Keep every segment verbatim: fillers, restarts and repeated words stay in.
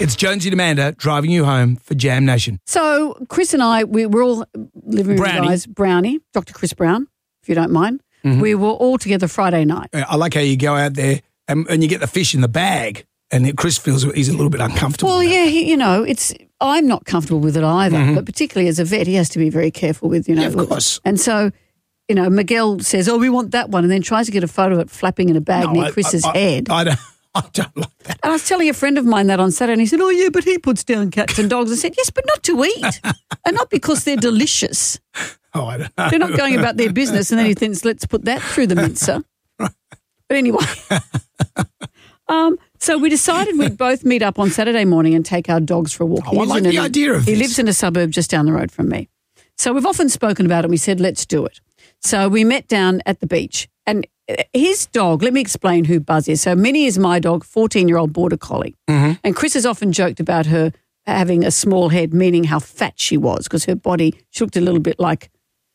It's Jonesy and Amanda driving you home for Jam Nation. So Chris and I, we were all living with Brownie. guys. Brownie, Doctor Chris Brown, if you don't mind. Mm-hmm. We were all together Friday night. I like how you go out there and, and you get the fish in the bag, and Chris feels he's a little bit uncomfortable. Well, with that. yeah, he, you know, it's. I'm not comfortable with it either, Mm-hmm. but particularly as a vet, he has to be very careful with, you know. Yeah, of course. And so, you know, Miguel says, "Oh, we want that one," and then tries to get a photo of it flapping in a bag No, near I- Chris's I, I, head. I don't, I don't like that. And I was telling a friend of mine that on Saturday, and he said, "Oh, yeah, but he puts down cats and dogs." I said, "Yes, but not to eat, and not because they're delicious. Oh, I don't know. They're not going about their business." And then he thinks, "Let's put that through the mincer." But anyway, um, so we decided we'd both meet up on Saturday morning and take our dogs for a walk. Oh, He I lives like in the a- idea of He this. lives in a suburb just down the road from me. So we've often spoken about it, and we said, let's do it. So we met down at the beach, and his dog, let me explain who Buzz is. So Minnie is my dog, fourteen-year-old border collie. Mm-hmm. And Chris has often joked about her having a small head, meaning how fat she was, because her body, she looked a little bit like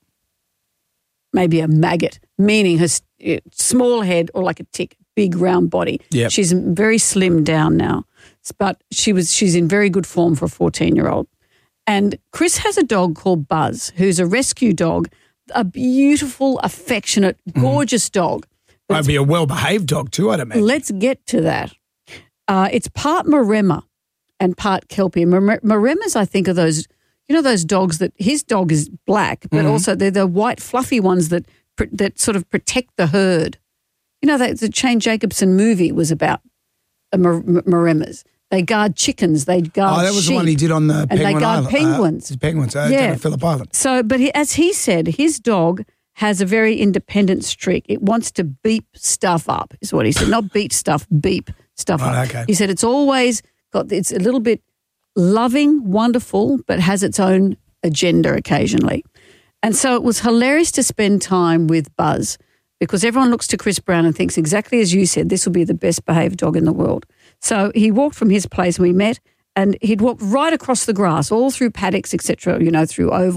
maybe a maggot, meaning her s- eh, small head or like a tick, big round body. Yep. She's very slimmed down now, but she was she's in very good form for a fourteen-year-old. And Chris has a dog called Buzz, who's a rescue dog, a beautiful, affectionate, gorgeous dog. I'd be a well-behaved dog too, I'd imagine. Let's get to that. Uh, it's part Maremma and part Kelpie. Mar- Maremmas, I think, are those, you know, those dogs that his dog is black, but Mm-hmm. also they're the white, fluffy ones that pr- that sort of protect the herd. You know, that the Shane Jacobson movie was about uh, Mar- Maremmas. They guard chickens. They guard Oh, that was sheep. the one he did on the and Penguin they guard Island. penguins. Uh, penguins, uh, Yeah. down at Phillip Island. So, but he, as he said, his dog has a very independent streak. It wants to beep stuff up, is what he said. Not beat stuff, beep stuff Right, up. okay. He said it's always got, it's a little bit loving, wonderful, but has its own agenda occasionally. And so it was hilarious to spend time with Buzz because everyone looks to Chris Brown and thinks exactly as you said, this will be the best behaved dog in the world. So he walked from his place and we met, and he'd walked right across the grass, all through paddocks, et cetera, you know, through oval.